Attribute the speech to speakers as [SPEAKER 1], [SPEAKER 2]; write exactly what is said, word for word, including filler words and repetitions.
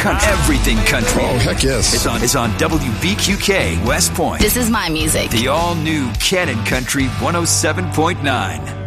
[SPEAKER 1] country. Everything country.
[SPEAKER 2] Oh, heck yes.
[SPEAKER 1] It's on, it's on W B Q K West Point.
[SPEAKER 3] This is my music.
[SPEAKER 1] The all-new Cannon Country one oh seven point nine.